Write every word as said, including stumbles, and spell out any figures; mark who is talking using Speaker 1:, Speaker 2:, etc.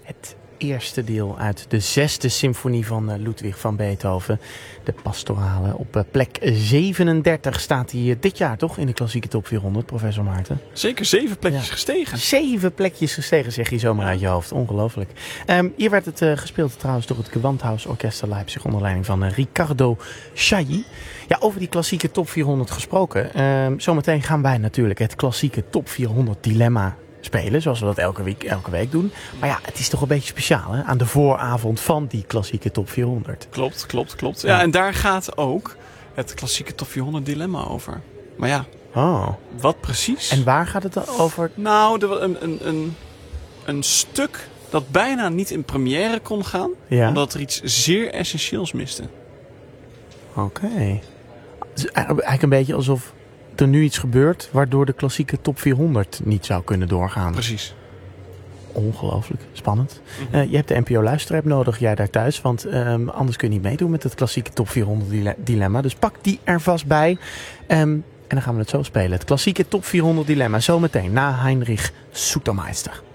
Speaker 1: Het eerste deel uit de zesde symfonie van uh, Ludwig van Beethoven. De pastorale. Op uh, plek zevenendertig staat hij uh, dit jaar toch in de klassieke top vierhonderd, professor Maarten?
Speaker 2: Zeker zeven plekjes ja. gestegen.
Speaker 1: Zeven plekjes gestegen, zeg je zomaar uit je hoofd. Ongelooflijk. Um, hier werd het uh, gespeeld trouwens door het Gewandhaus Orchester Leipzig onder leiding van uh, Riccardo Chailly. Ja, over die klassieke top vierhonderd gesproken. Um, zometeen gaan wij natuurlijk het klassieke top vierhonderd dilemma spelen, zoals we dat elke week, elke week doen. Maar ja, het is toch een beetje speciaal, hè? Aan de vooravond van die klassieke top vierhonderd.
Speaker 2: Klopt, klopt, klopt. Ja, ja, en daar gaat ook het klassieke top vierhonderd dilemma over. Maar ja,
Speaker 1: oh.
Speaker 2: wat precies?
Speaker 1: En waar gaat het over?
Speaker 2: Nou, er was een, een, een, een stuk dat bijna niet in première kon gaan, ja. omdat er iets zeer essentieels miste.
Speaker 1: Oké. Okay. Het is eigenlijk een beetje alsof er nu iets gebeurt waardoor de klassieke top vierhonderd niet zou kunnen doorgaan.
Speaker 2: Precies.
Speaker 1: Ongelooflijk. Spannend. Mm-hmm. Uh, je hebt de N P O-luisterapp nodig, jij daar thuis. Want um, anders kun je niet meedoen met het klassieke top vierhonderd dile- dilemma. Dus pak die er vast bij. Um, en dan gaan we het zo spelen. Het klassieke top vierhonderd dilemma. Zometeen na Heinrich Sutermeister.